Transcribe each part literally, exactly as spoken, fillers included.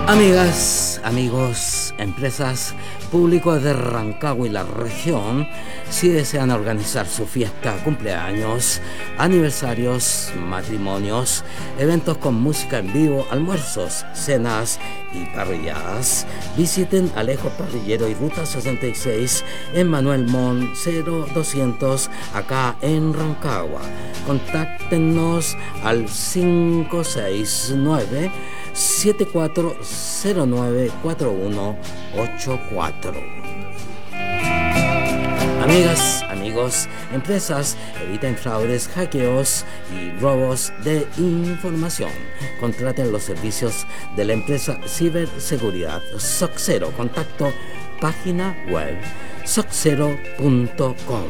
Amigas, amigos, empresas, público de Rancagua y la región, si desean organizar su fiesta, cumpleaños, aniversarios, matrimonios, eventos con música en vivo, almuerzos, cenas y parrilladas, visiten Alejo Parrillero y Ruta sesenta y seis en Manuel Montt cero doscientos, acá en Rancagua. Contáctenos al cinco seis nueve, siete cuatro cero nueve, cuatro uno ocho cuatro. Amigas, amigos, empresas, eviten fraudes, hackeos y robos de información. Contraten los servicios de la empresa Ciberseguridad Soxero. Contacto página web soxero punto com.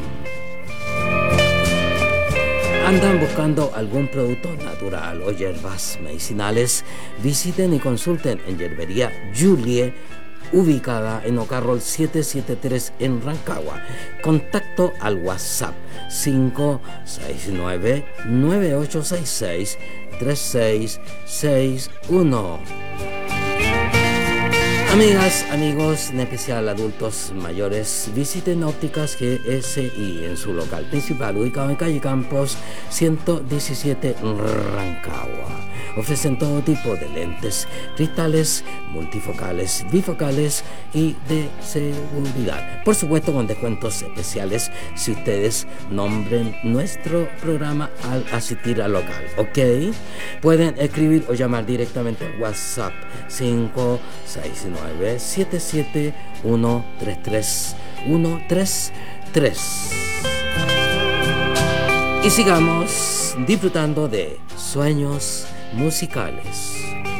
¿Andan buscando algún producto natural o hierbas medicinales? Visiten y consulten en Hierbería Julie, ubicada en Ocarrol setecientos setenta y tres en Rancagua. Contacto al WhatsApp cinco seis nueve, nueve ocho seis seis, tres seis seis uno. Amigas, amigos, en especial adultos mayores, visiten Ópticas G S I en su local principal, ubicado en calle Campos ciento diecisiete, Rancagua. Ofrecen todo tipo de lentes, cristales, multifocales, bifocales y de seguridad. Por supuesto, con descuentos especiales si ustedes nombren nuestro programa al asistir al local, ¿ok? Pueden escribir o llamar directamente al WhatsApp cinco seis nueve, siete siete uno, tres tres uno tres tres. Y sigamos disfrutando de sueños musicales.